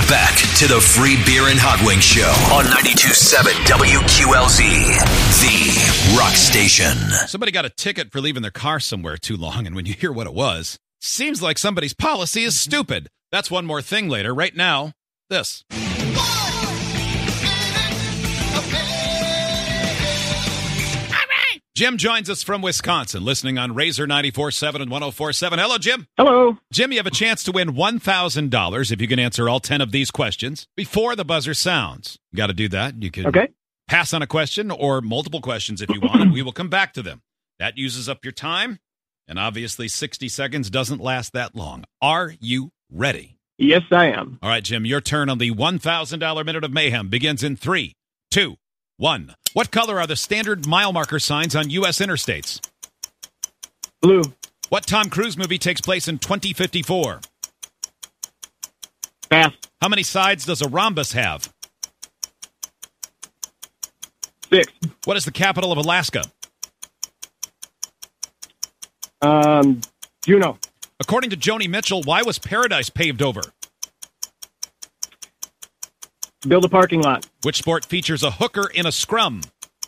Back to the Free Beer and Hot Wings Show on 92.7 WQLZ, the rock station. Somebody got a ticket for leaving their car somewhere too long, and when you hear what it was, seems like somebody's policy is stupid. That's one more thing later. Right now, this. Jim joins us from Wisconsin, listening on Razor 94.7 and 104.7. Hello, Jim. Hello. Jim, you have a chance to win $1,000 if you can answer all 10 of these questions before the buzzer sounds. You got to do that. You can pass on a question or multiple questions if you want, and we will come back to them. That uses up your time, and obviously 60 seconds doesn't last that long. Are you ready? Yes, I am. All right, Jim, your turn on the $1,000 Minute of Mayhem begins in 3, 2, 1. What color are the standard mile marker signs on U.S. interstates? Blue. What Tom Cruise movie takes place in 2054? Pass. How many sides does a rhombus have? 6. What is the capital of Alaska? Juneau. According to Joni Mitchell, why was Paradise paved over? Build a parking lot. Which sport features a hooker in a scrum?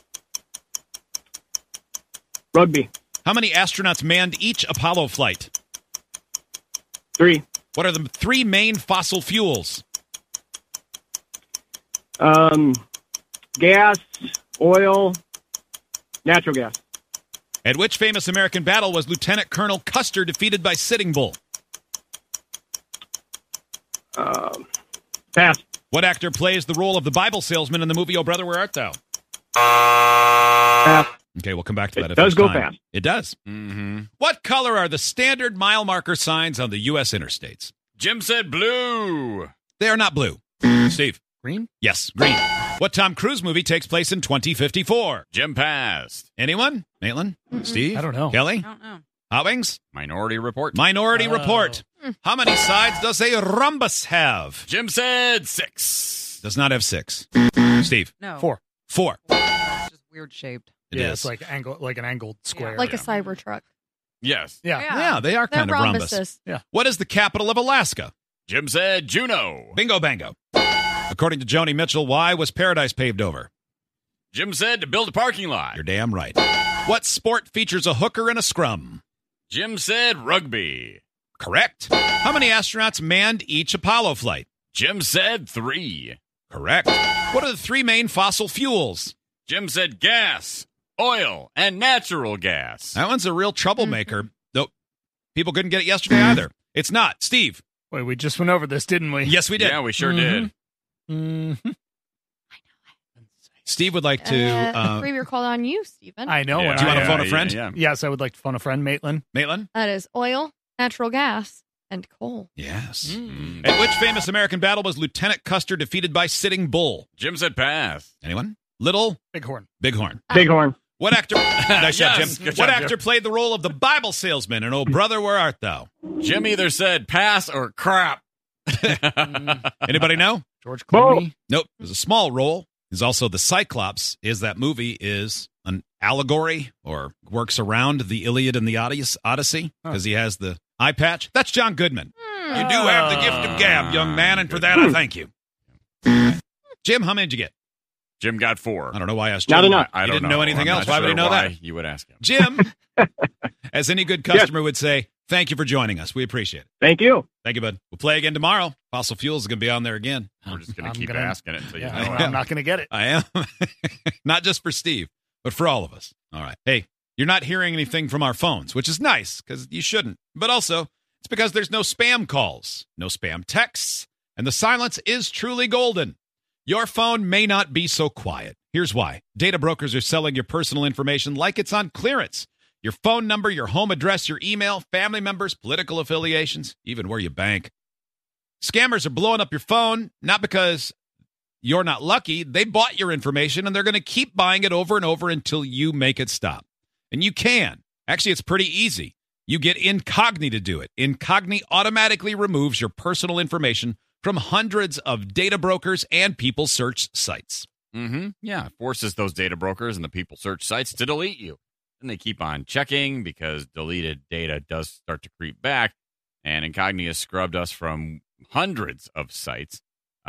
Rugby. How many astronauts manned each Apollo flight? 3. What are the 3 main fossil fuels? Gas, oil, natural gas. At which famous American battle was Lieutenant Colonel Custer defeated by Sitting Bull? Pass. What actor plays the role of the Bible salesman in the movie Oh Brother, Where Art Thou? Pass. Okay, we'll come back to that. It does go fast. It does. Mm-hmm. What color are the standard mile marker signs on the U.S. interstates? Jim said blue. They are not blue. Steve? Green? Yes, green. What Tom Cruise movie takes place in 2054? Jim passed. Anyone? Maitland? Steve? I don't know. Kelly? I don't know. Hot Wings? Minority Report. Minority Report. How many sides does a rhombus have? Jim said 6. Does not have 6. Steve? No. 4. 4. It's just weird shaped. It Yeah, is. it's like an angled square. Like Yeah. a Cybertruck. Yes. Yeah. Yeah, they are They're kind of rhombus. rhombuses. What is the capital of Alaska? Jim said Juneau. Bingo bango. According to Joni Mitchell, why was Paradise paved over? Jim said to build a parking lot. You're damn right. What sport features a hooker and a scrum? Jim said rugby. Correct. How many astronauts manned each Apollo flight? Jim said 3. Correct. What are the 3 main fossil fuels? Jim said gas, oil, and natural gas. That one's a real troublemaker. Though people couldn't get it yesterday either. It's not. Steve? Wait, we just went over this, didn't we? Yes, we did. Yeah, we sure did. Mm-hmm. Steve would like to... Free beer called on you, Stephen. I know. Yeah, Do you want to yeah, phone a yeah, friend? Yeah. Yes, I would like to phone a friend, Maitland. Maitland? That is oil, natural gas, and coal. Yes. At which famous American battle was Lieutenant Custer defeated by Sitting Bull? Jim said pass. Anyone? Little? Bighorn. Bighorn. Bighorn. What actor? Nice job, Yes, Jim. good What job, actor Jim. played the role of the Bible salesman in Oh Brother, Where Art Thou? Jim either said pass or crap. Anybody know? George Clooney. Nope. It was a small role. He's also the Cyclops. That movie is an allegory or works around the Iliad and the Odyssey because he has the eye patch. That's John Goodman. You do have the gift of gab, young man, and for that I thank you. Jim, how many did you get? Jim got 4. I don't know why I asked Jim. Not enough. I He don't didn't know. know anything I'm else. not Why would he sure know why that? You would ask him. Jim, as any good customer would say, thank you for joining us. We appreciate it. Thank you. Thank you, bud. We'll play again tomorrow. Fossil Fuels is going to be on there again. We're just going I'm to keep gonna- asking it until you Yeah, know I'm not going to get it. I am. Not just for Steve, but for all of us. All right. Hey, you're not hearing anything from our phones, which is nice because you shouldn't. But also, it's because there's no spam calls, no spam texts, and the silence is truly golden. Your phone may not be so quiet. Here's why. Data brokers are selling your personal information like it's on clearance. Your phone number, your home address, your email, family members, political affiliations, even where you bank. Scammers are blowing up your phone, not because you're not lucky. They bought your information, and they're going to keep buying it over and over until you make it stop. And you can. Actually, it's pretty easy. You get Incogni to do it. Incogni automatically removes your personal information from hundreds of data brokers and people search sites. Mm-hmm. Yeah, it forces those data brokers and the people search sites to delete you. And they keep on checking because deleted data does start to creep back. And Incogni has scrubbed us from hundreds of sites.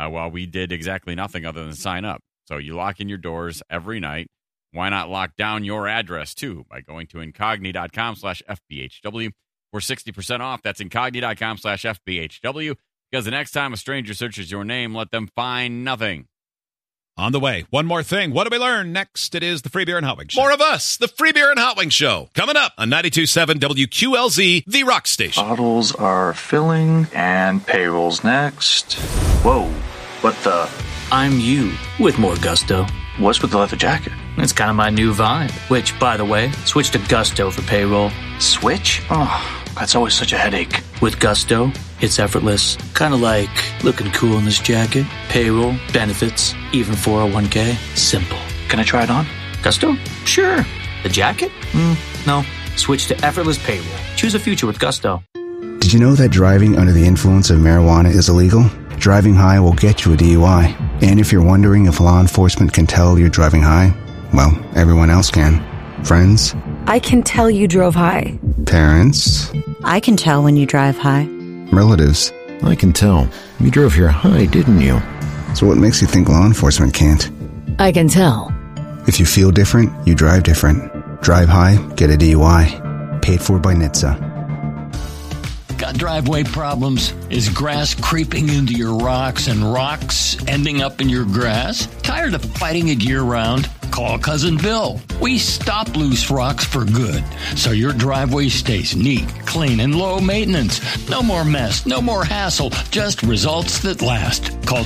Well, we did exactly nothing other than sign up. So you lock in your doors every night. Why not lock down your address, too, by going to incogni.com/FBHW for 60% off. That's incogni.com/FBHW, because the next time a stranger searches your name, let them find nothing. On the way, one more thing. What do we learn? Next, it is the Free Beer and Hot Wings Show. More of us, the Free Beer and Hot Wings Show. Coming up on 92.7 WQLZ, the rock station. Bottles are filling, and payroll's next. Whoa, what the? I'm you with more gusto. What's with the leather jacket? It's kind of my new vibe. Which, by the way, switch to Gusto for payroll. Switch? Oh, that's always such a headache. With Gusto, it's effortless. Kind of like looking cool in this jacket. Payroll, benefits, even 401k. Simple. Can I try it on? Gusto? Sure. The jacket? No. Switch to effortless payroll. Choose a future with Gusto. Did you know that driving under the influence of marijuana is illegal? Driving high will get you a DUI. And if you're wondering if law enforcement can tell you're driving high, well, everyone else can. Friends? I can tell you drove high. Parents? I can tell when you drive high. Relatives? I can tell. You drove here high, didn't you? So what makes you think law enforcement can't? I can tell. If you feel different, you drive different. Drive high, get a DUI. Paid for by NHTSA. Got driveway problems? Is grass creeping into your rocks and rocks ending up in your grass? Tired of fighting it year-round? Call Cousin Bill. We stop loose rocks for good, so your driveway stays neat, clean, and low maintenance. No more mess, no more hassle, just results that last. Call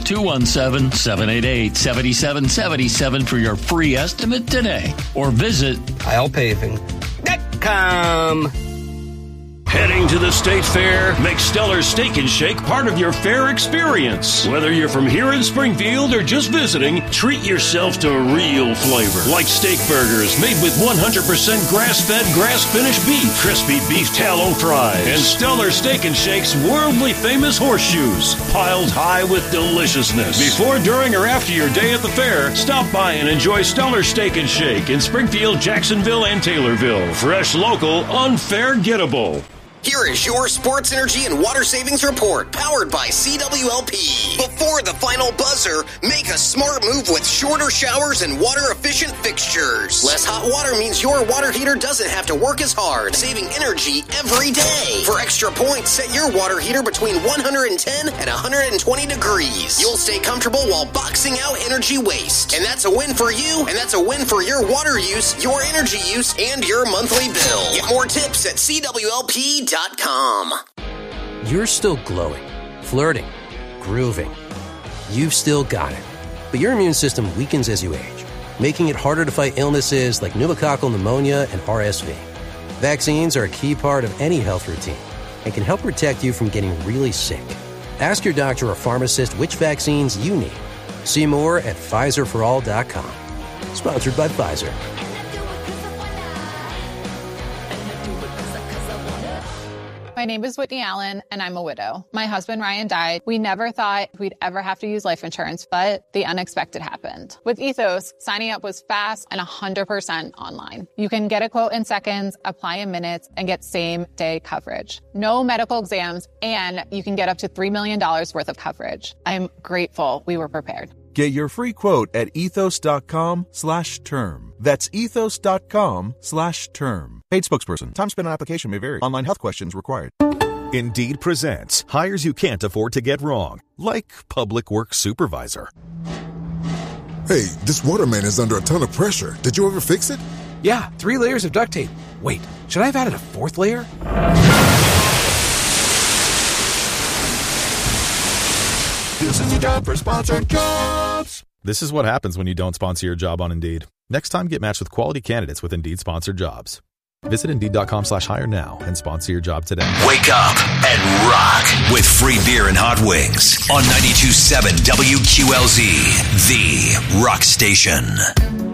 217-788-7777 for your free estimate today, or visit ILPaving.com. Heading to the State Fair? Make Stellar's Steak and Shake part of your fair experience. Whether you're from here in Springfield or just visiting, treat yourself to real flavor. Like steak burgers made with 100% grass-fed, grass-finished beef, crispy beef tallow fries, and Stellar's Steak and Shake's worldly famous horseshoes, piled high with deliciousness. Before, during, or after your day at the fair, stop by and enjoy Stellar's Steak and Shake in Springfield, Jacksonville, and Taylorville. Fresh, local, unforgettable. Here is your Sports Energy and Water Savings Report, powered by CWLP. Before the final buzzer, make a smart move with shorter showers and water-efficient fixtures. Less hot water means your water heater doesn't have to work as hard, saving energy every day. For extra points, set your water heater between 110 and 120 degrees. You'll stay comfortable while boxing out energy waste. And that's a win for you, and that's a win for your water use, your energy use, and your monthly bill. Get more tips at CWLP.com. You're still glowing, flirting, grooving. You've still got it. But your immune system weakens as you age, making it harder to fight illnesses like pneumococcal pneumonia and RSV. Vaccines are a key part of any health routine and can help protect you from getting really sick. Ask your doctor or pharmacist which vaccines you need. See more at PfizerForAll.com. Sponsored by Pfizer. My name is Whitney Allen, and I'm a widow. My husband, Ryan, died. We never thought we'd ever have to use life insurance, but the unexpected happened. With Ethos, signing up was fast and 100% online. You can get a quote in seconds, apply in minutes, and get same-day coverage. No medical exams, and you can get up to $3 million worth of coverage. I'm grateful we were prepared. Get your free quote at ethos.com/term. That's ethos.com/term. Paid spokesperson. Time spent on application may vary. Online health questions required. Indeed presents hires you can't afford to get wrong, like public works supervisor. Hey, this waterman is under a ton of pressure. Did you ever fix it? Yeah, 3 layers of duct tape. Wait, should I have added a 4th layer? This is a job for Sponsored Jobs. This is what happens when you don't sponsor your job on Indeed. Next time, get matched with quality candidates with Indeed sponsored jobs. Visit Indeed.com/hire now and sponsor your job today. Wake up and rock with free beer and hot wings on 92.7 WQLZ, the rock station.